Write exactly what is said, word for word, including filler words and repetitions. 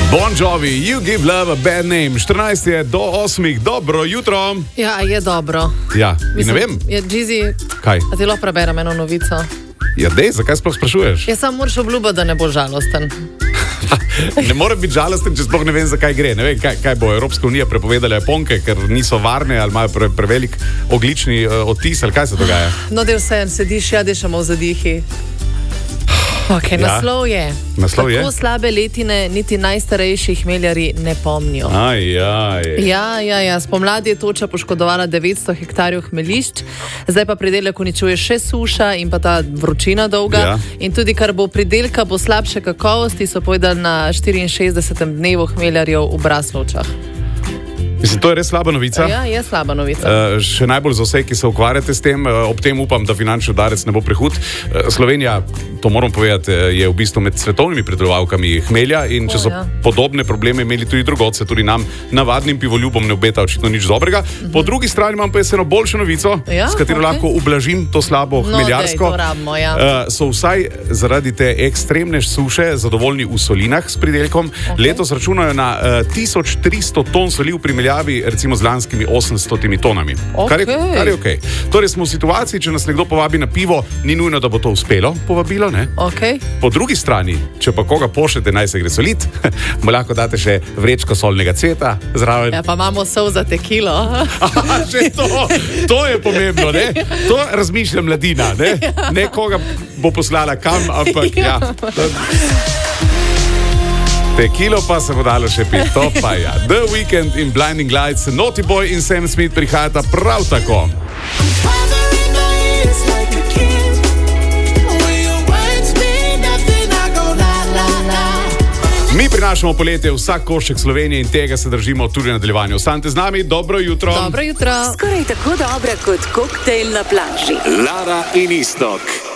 Bon Jovi, You Give Love a Bad Name. štirinajst je do osmih, dobro jutro. Ja, je dobro. Ja, Mislim, ne vem. Je, Gizi, Kaj? a ti lahko preberem eno novico? Ja, dej, zakaj sploh sprašuješ? Jaz sam moraš obljubiti, da ne bo žalosten. Ne more biti žalosten, če sploh ne vem, zakaj gre. Ne vem, kaj, kaj bo Evropska unija prepovedala Japonke, ker niso varne ali imajo pre, prevelik oglični uh, odtis, ali kaj se dogaja? No, da vse en sediš, ja, dešamo v zadihi. Okay, Ja. naslov je. Naslov je? Tako slabe letine niti najstarejši hmeljarji ne pomnijo. Aj, aj. Ja, ja, ja. Spomladi je toča poškodovala devetsto hektarjev hmeljišč, zdaj pa pridelek uničuje še suša in pa ta vročina dolga. Ja. In tudi kar bo pridelka, bo slabše kakovosti, so povedali na štiriinšestdesetem dnevu hmeljarjev v Braslovčah. Mislim, to je res slaba novica. Ja, je slaba novica. Uh, še najbolj za vse, ki se ukvarjate s tem, uh, ob tem upam, da finančni udarec ne bo prehud. Uh, Slovenija, to moram povedati, je v bistvu med svetovnimi pridelovalkami hmelja in če O, so ja. podobne probleme imeli tudi drugod, se tudi nam, navadnim pivoljubom, ne obeta očitno nič dobrega. Mm-hmm. Po drugi strani imam pa jaz eno boljšo novico, Ja, s katero okej. lahko ublažim to slabo No, hmeljarsko. dej, to rabimo, ja. Uh, so vsaj zaradi te ekstremne suše zadovoljni v solinah s pridelkom. Okay. Letos računajo na uh, tisoč tristo ton soli v primerjavi recimo z lanskimi osemstotimi tonami. Kar je, Okej. kar je okay. Torej smo v situaciji, če nas nekdo povabi na pivo, ni nujno, da bo to uspelo, povabilo, ne? Okay. Po drugi strani, če pa koga pošljete, naj se gre solit, mu lahko date še vrečko solnega cveta zraven. Ja, pa imamo sol za tekilo. Aha, že to, to je pomembno, ne? To razmišlja mladina, ne? Ne koga bo poslala kam, ampak ja. Tekilo pa se bo dalo še piti, to pa ja. The Weeknd in Blinding Lights, Naughty Boy in Sam Smith prihajata prav tako. Mi prinašamo poletje vsak košček Slovenije in tega se držimo tudi v nadaljevanju. Ostanite z nami, dobro jutro. Dobro jutro. Skoraj tako dobra kot koktejl na plaži. Lara in Iztok.